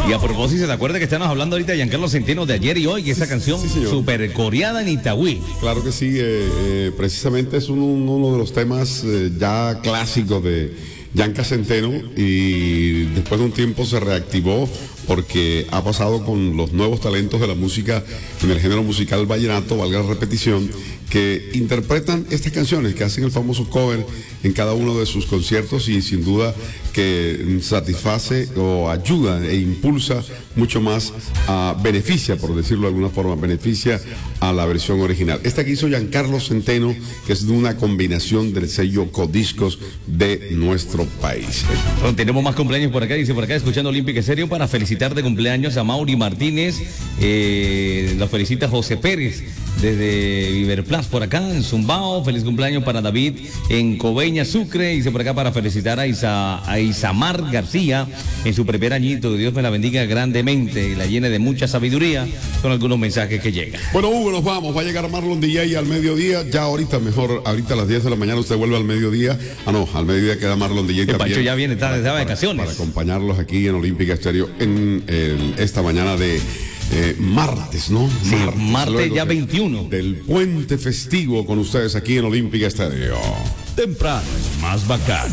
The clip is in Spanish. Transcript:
Y a propósito, ¿te acuerdas que estamos hablando ahorita de Giancarlo Centeno de ayer y hoy? Y esa canción súper coreada en Itagüí. Claro que sí, precisamente es uno de los temas ya clásicos de Gianca Centeno, y después de un tiempo se reactivó porque ha pasado con los nuevos talentos de la música en el género musical vallenato, valga la repetición, que interpretan estas canciones, que hacen el famoso cover en cada uno de sus conciertos, y sin duda que satisface o ayuda e impulsa mucho más, beneficia, por decirlo de alguna forma, beneficia a la versión original. Esta que hizo Giancarlo Centeno, que es de una combinación del sello Codiscos de nuestro país. Bueno, tenemos más cumpleaños por acá, dice por acá, escuchando Olímpica Estéreo, para felicitar de cumpleaños a Mauri Martínez, los felicita José Pérez desde Viverplaz por acá en Zumbao. Feliz cumpleaños para David en Coveña, Sucre. Dice por acá para felicitar a Isamar García en su primer añito. Dios me la bendiga grandemente y la llene de mucha sabiduría. Son algunos mensajes que llegan. Bueno, Hugo, nos vamos. Va a llegar Marlon DJ al mediodía. Ya ahorita mejor, ahorita a las 10 de la mañana usted vuelve al mediodía. Al mediodía queda Marlon DJ también. Pancho ya viene, está desde vacaciones. Para acompañarlos aquí en Olímpica Estéreo en esta mañana de martes, ¿no? Sí, martes ya 21. Del puente festivo con ustedes aquí en Olímpica Estéreo. Temprano es más bacán.